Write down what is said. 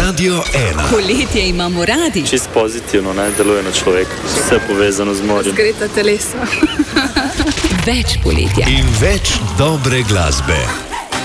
Radio 1. Poletje imamo radi. Čist pozitivno, ne, deluje na človeka. Vse povezano z morjem. Zgreta telesa. Več poletja. In več dobre glasbe.